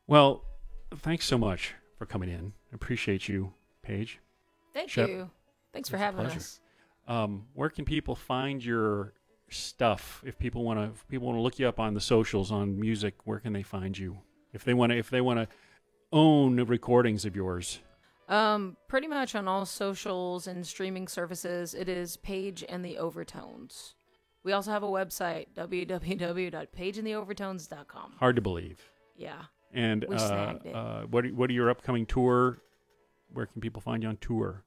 Well, thanks so much for coming in. I appreciate you, Paige. Thank Shep, you. Thanks for it's a having pleasure. us. Where can people find your stuff? If people want to look you up on the socials, on music, where can they find you? If they want to own recordings of yours. Pretty much on all socials and streaming services, it is Paige and the Overtones. We also have a website, www.pageandtheovertones.com. Hard to believe. Yeah. And We snagged it. what are your upcoming tour? Where can people find you on tour?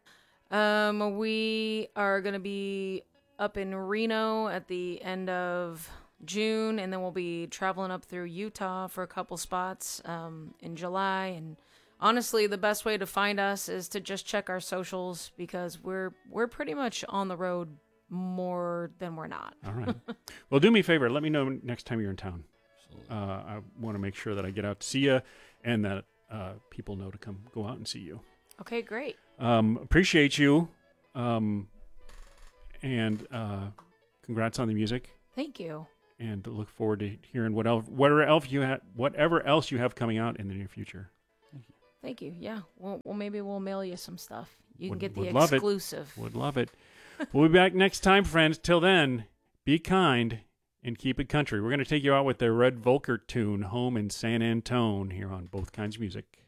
We are going to be up in Reno at the end of June, and then we'll be traveling up through Utah for a couple spots in July. And honestly, the best way to find us is to just check our socials, because we're pretty much on the road more than we're not. All right. Well, do me a favor. Let me know next time you're in town. I want to make sure that I get out to see you, and that people know to go out and see you. Okay, great. Appreciate you, and congrats on the music. Thank you. And look forward to hearing whatever else you have coming out in the near future. Thank you. Yeah. Well, maybe we'll mail you some stuff. You can get the would love it. exclusive. Would love it. We'll be back next time, friends. Till then, be kind and keep it country. We're going to take you out with the Red Volker tune, Home in San Antone, here on Both Kinds of Music.